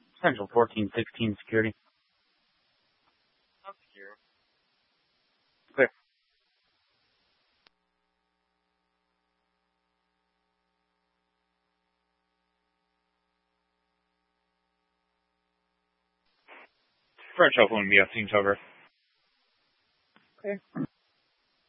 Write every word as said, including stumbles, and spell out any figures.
Central fourteen sixteen security. Clear. French Open, B S teams over. Okay.